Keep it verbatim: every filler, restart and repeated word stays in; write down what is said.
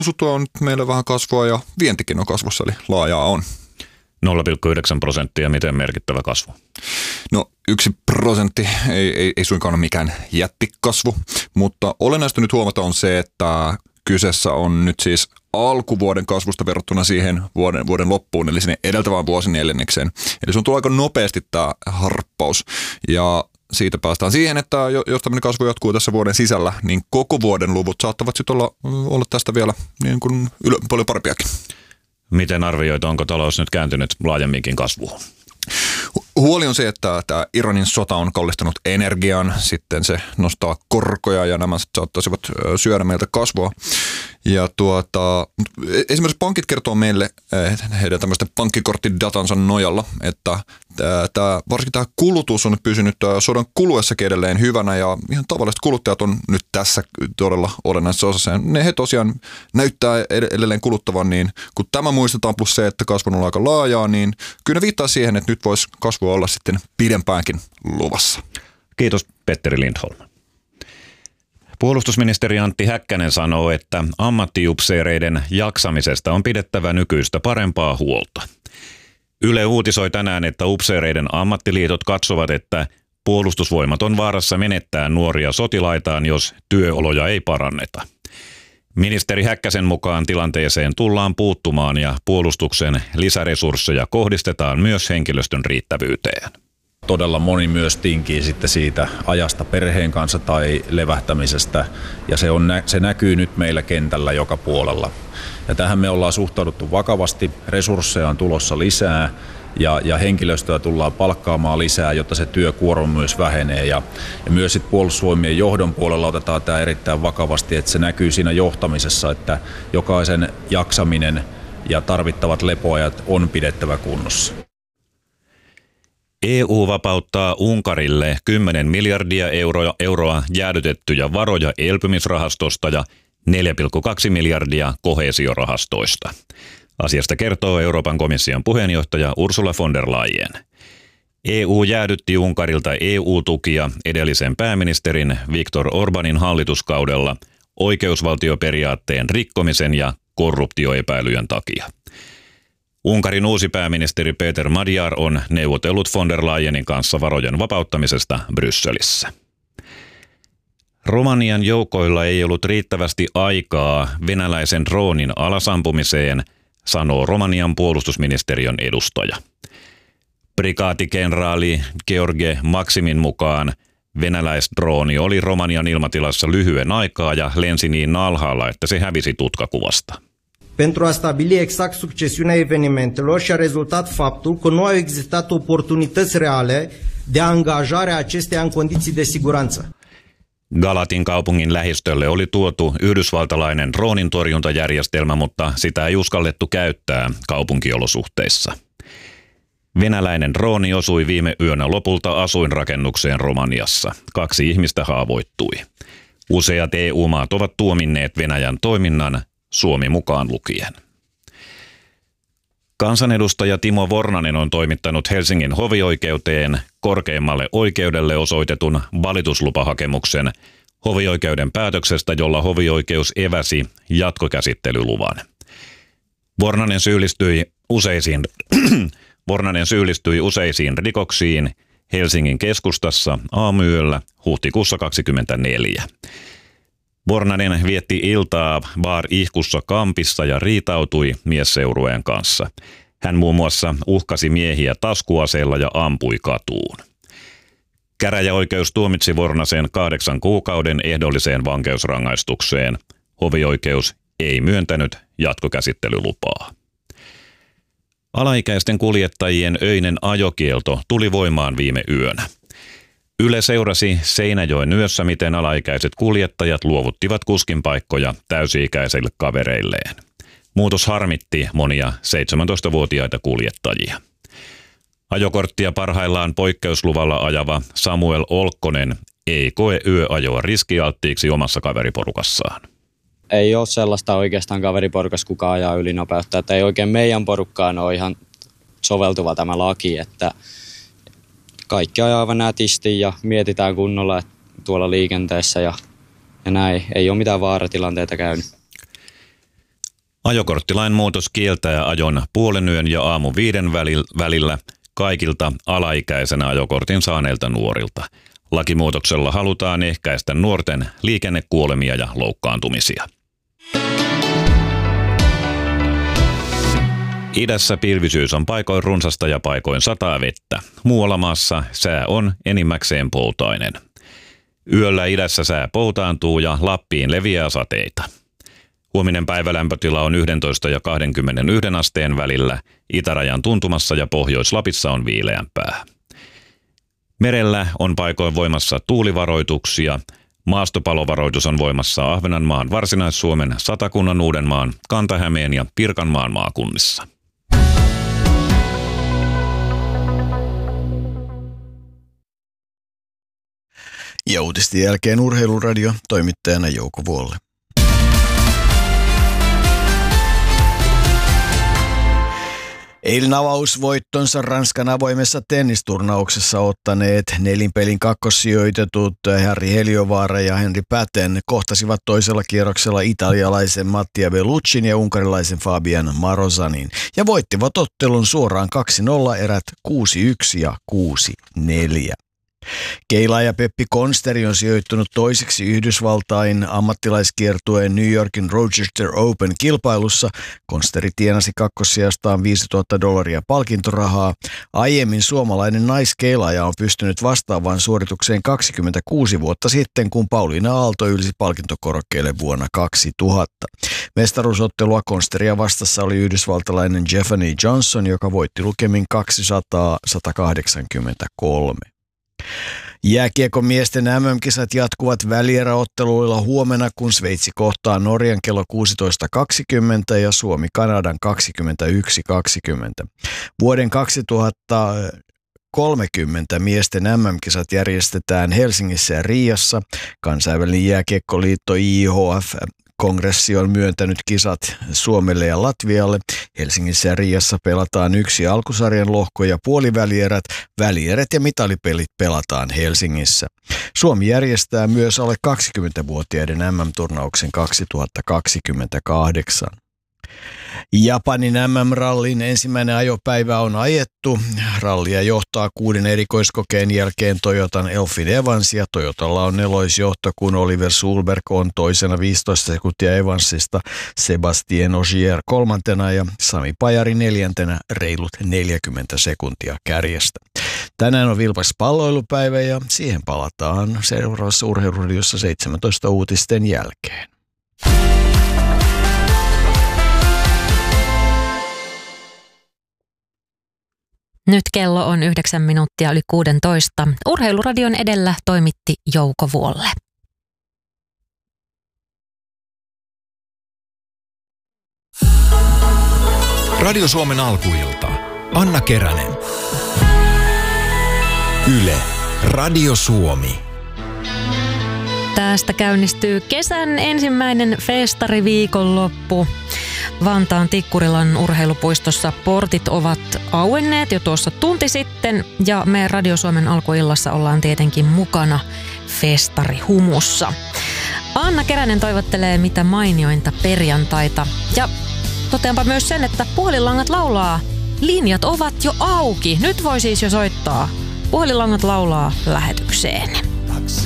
Sutua on nyt meillä vähän kasvua ja vientikin on kasvussa, eli laajaa on. nolla pilkku yhdeksän prosenttia, miten merkittävä kasvu? No yksi prosentti ei, ei, ei suinkaan ole mikään jättikasvu, mutta olennaista nyt huomata on se, että kyseessä on nyt siis alkuvuoden kasvusta verrattuna siihen vuoden, vuoden loppuun, eli sinne edeltävään vuosineljännekseen. Eli se on tullut aika nopeasti tämä harppaus. Ja siitä päästään siihen, että jos tämmöinen kasvu jatkuu tässä vuoden sisällä, niin koko vuoden luvut saattavat sitten olla, olla tästä vielä niin kuin ylö, paljon parempiakin. Miten arvioit, onko talous nyt kääntynyt laajemminkin kasvuun? Huoli on se, että tämä Iranin sota on kallistanut energiaan, sitten se nostaa korkoja ja nämä saattaisivat syödä meiltä kasvua. Ja tuota, esimerkiksi pankit kertoo meille heidän tämmöisten pankkikorttidatansa nojalla, että tämä, varsinkin tämä kulutus on pysynyt sodan kuluessakin edelleen hyvänä ja ihan tavalliset kuluttajat on nyt tässä todella olennaisessa osassa. Ne he tosiaan näyttää edelleen kuluttavan, niin kun tämä muistetaan plus se, että kasvu on aika laajaa, niin kyllä ne viittaa siihen, että nyt voisi kasvua olla sitten pidempäänkin luvassa. Kiitos Petteri Lindholm. Puolustusministeri Antti Häkkänen sanoo, että ammattiupseereiden jaksamisesta on pidettävä nykyistä parempaa huolta. Yle uutisoi tänään, että upseereiden ammattiliitot katsovat, että puolustusvoimat on vaarassa menettää nuoria sotilaitaan, jos työoloja ei paranneta. Ministeri Häkkäsen mukaan tilanteeseen tullaan puuttumaan ja puolustuksen lisäresursseja kohdistetaan myös henkilöstön riittävyyteen. Todella moni myös tinkii sitten siitä ajasta perheen kanssa tai levähtämisestä ja se, on, se näkyy nyt meillä kentällä joka puolella. Ja tähän me ollaan suhtauduttu vakavasti, resursseja on tulossa lisää ja, ja henkilöstöä tullaan palkkaamaan lisää, jotta se työkuorma myös vähenee. Ja, ja myös sit puolustusvoimien johdon puolella otetaan tämä erittäin vakavasti, että se näkyy siinä johtamisessa, että jokaisen jaksaminen ja tarvittavat lepoajat on pidettävä kunnossa. E U vapauttaa Unkarille kymmenen miljardia euroa, euroa jäädytettyjä varoja elpymisrahastosta ja neljä pilkku kaksi miljardia koheesiorahastoista. Asiasta kertoo Euroopan komission puheenjohtaja Ursula von der Leyen. E U jäädytti Unkarilta E U-tukia edellisen pääministerin Viktor Orbanin hallituskaudella oikeusvaltioperiaatteen rikkomisen ja korruptioepäilyjen takia. Unkarin uusi pääministeri Péter Magyar on neuvotellut von der Leyenin kanssa varojen vapauttamisesta Brysselissä. Romanian joukoilla ei ollut riittävästi aikaa venäläisen droonin alasampumiseen, sanoo Romanian puolustusministeriön edustaja. Prikaatikenraali George Maximin mukaan venäläisdrooni oli Romanian ilmatilassa lyhyen aikaa ja lensi niin alhaalla, että se hävisi tutkakuvasta. Pentru a stabili exact succesiunea evenimentelor și a rezultat faptul că nu au existat oportunități reale de angajare a acesteia în condiții de siguranță. Galatin kaupungin lähistölle oli tuotu yhdysvaltalainen droonintorjuntajärjestelmä, mutta sitä ei uskallettu käyttää kaupunkiolosuhteissa. Venäläinen drooni osui viime yönä lopulta asuinrakennukseen Romaniassa. Kaksi ihmistä haavoittui. Useat E U-maat ovat tuominneet Venäjän toiminnan, Suomi mukaan lukien. Kansanedustaja Timo Vornanen on toimittanut Helsingin hovioikeuteen korkeimmalle oikeudelle osoitetun valituslupahakemuksen hovioikeuden päätöksestä, jolla hovioikeus eväsi jatkokäsittelyluvan. Vornanen syyllistyi useisiin, Vornanen syyllistyi useisiin rikoksiin Helsingin keskustassa aamuyöllä huhtikuussa kaksikymmentäneljä. Vornanen vietti iltaa Bar Ihkussa kampissa ja riitautui miesseurueen kanssa. Hän muun muassa uhkasi miehiä taskuaseella ja ampui katuun. Käräjäoikeus tuomitsi Vornasen kahdeksan kuukauden ehdolliseen vankeusrangaistukseen. Hovioikeus ei myöntänyt jatkokäsittelylupaa. Alaikäisten kuljettajien öinen ajokielto tuli voimaan viime yönä. Yle seurasi Seinäjoen yössä, miten alaikäiset kuljettajat luovuttivat kuskinpaikkoja täysi-ikäisille kavereilleen. Muutos harmitti monia seitsemäntoistavuotiaita kuljettajia. Ajokorttia parhaillaan poikkeusluvalla ajava Samuel Olkkonen ei koe yöajoa riskialttiiksi omassa kaveriporukassaan. Ei ole sellaista oikeastaan kaveriporukassa kukaan ajaa ylinopeutta, että ei oikein meidän porukkaan ole ihan soveltuva tämä laki, että kaikki ajaa aivan nätisti ja mietitään kunnolla tuolla liikenteessä ja, ja näin. Ei ole mitään vaaratilanteita käynyt. Ajokorttilain muutos kieltää ajon puolen yön ja aamu viiden välillä kaikilta alaikäisenä ajokortin saaneilta nuorilta. Lakimuutoksella halutaan ehkäistä nuorten liikennekuolemia ja loukkaantumisia. Idässä pilvisyys on paikoin runsasta ja paikoin sataa vettä. Muualla maassa sää on enimmäkseen poutainen. Yöllä idässä sää poutaantuu ja Lappiin leviää sateita. Huominen päivälämpötila on yksitoista ja kaksikymmentäyksi asteen välillä. Itärajan tuntumassa ja Pohjois-Lapissa on viileämpää. Merellä on paikoin voimassa tuulivaroituksia. Maastopalovaroitus on voimassa Ahvenanmaan, Varsinais-Suomen, Satakunnan, Uudenmaan, Kanta-Hämeen ja Pirkanmaan maakunnissa. Ja uutisten jälkeen Urheiluradio, toimittajana Jouko Vuolle. Eilen avausvoittonsa Ranskan avoimessa tennisturnauksessa ottaneet nelinpelin kakkossijoitetut Harri Heliovaara ja Henri Päten kohtasivat toisella kierroksella italialaisen Mattia Belluccin ja unkarilaisen Fabian Marozanin ja voittivat ottelun suoraan kaksi nolla erät kuusi yksi ja kuusi neljä. Keilaaja Peppi Konsteri on sijoittunut toiseksi Yhdysvaltain ammattilaiskiertueen New Yorkin Rochester Open-kilpailussa. Konsteri tienasi kakkossijastaan viisituhatta dollaria palkintorahaa. Aiemmin suomalainen naiskeilaaja on pystynyt vastaavaan suoritukseen kaksikymmentäkuusi vuotta sitten, kun Pauliina Aalto ylsi palkintokorokkeelle vuonna kaksituhatta. Mestaruusottelua Konsteria vastassa oli yhdysvaltalainen Jeffany Johnson, joka voitti lukemin kaksisataa sata kahdeksankymmentäkolme. Jääkiekon miesten M M-kisat jatkuvat välieräotteluilla huomenna, kun Sveitsi kohtaa Norjan kello kuusitoista kaksikymmentä ja Suomi Kanadan kaksikymmentäyksi kaksikymmentä. Vuoden kaksituhattakolmekymmentä miesten M M-kisat järjestetään Helsingissä ja Riassa. Kansainvälinen jääkiekkoliitto I H F Kongressi on myöntänyt kisat Suomelle ja Latvialle. Helsingissä ja Riassa pelataan yksi alkusarjan lohko ja puolivälierät. Välierät ja mitalipelit pelataan Helsingissä. Suomi järjestää myös alle kaksikymmentävuotiaiden M M-turnauksen kaksituhattakaksikymmentäkahdeksan. Japanin M M-rallin ensimmäinen ajopäivä on ajettu. Rallia johtaa kuuden erikoiskokeen jälkeen Toyotan Elfyn Evans ja Toyotalla on neloisjohto, kun Oliver Sulberg on toisena viisitoista sekuntia Evansista, Sebastien Ogier kolmantena ja Sami Pajari neljäntenä reilut neljäkymmentä sekuntia kärjestä. Tänään on vilpas palloilupäivä ja siihen palataan seuraavassa Urheiluradiossa seitsemäntoista uutisten jälkeen. Nyt kello on yhdeksän minuuttia yli kuusitoista. Urheiluradion edellä toimitti Jouko Vuolle. Radio Suomen alkuilta. Anna Keränen. Yle. Radio Suomi. Tästä käynnistyy kesän ensimmäinen festariviikonloppu. Vantaan Tikkurilan urheilupuistossa portit ovat auenneet jo tuossa tunti sitten ja me Radio Suomen alkuillassa ollaan tietenkin mukana festarihumussa. Anna Keränen toivottelee mitä mainiointa perjantaita ja toteanpa myös sen, että puhelinlangat laulaa. Linjat ovat jo auki. Nyt voi siis jo soittaa. Puhelinlangat laulaa lähetykseen.